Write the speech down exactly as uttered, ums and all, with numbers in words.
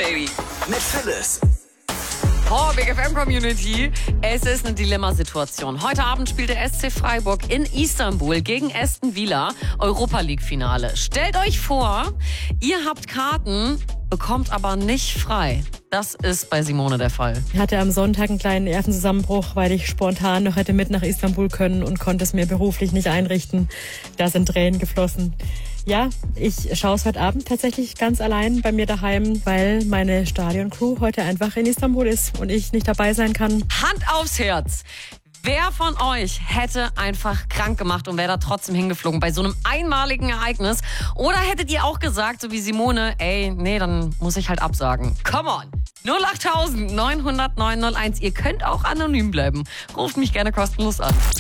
Baby. Mit Phyllis. Oh, Big F M Community. Es ist eine Dilemmasituation. Heute Abend spielt der S C Freiburg in Istanbul gegen Aston Villa. Europa League Finale. Stellt euch vor, ihr habt Karten, bekommt aber nicht frei. Das ist bei Simone der Fall. Ich hatte am Sonntag einen kleinen Nervenzusammenbruch, weil ich spontan noch hätte mit nach Istanbul können und konnte es mir beruflich nicht einrichten. Da sind Tränen geflossen. Ja, ich schaue es heute Abend tatsächlich ganz allein bei mir daheim, weil meine Stadioncrew heute einfach in Istanbul ist und ich nicht dabei sein kann. Hand aufs Herz. Wer von euch hätte einfach krank gemacht und wäre da trotzdem hingeflogen bei so einem einmaligen Ereignis? Oder hättet ihr auch gesagt, so wie Simone, ey, nee, dann muss ich halt absagen. Come on! null acht neun null null neun null eins. Ihr könnt auch anonym bleiben. Ruft mich gerne kostenlos an.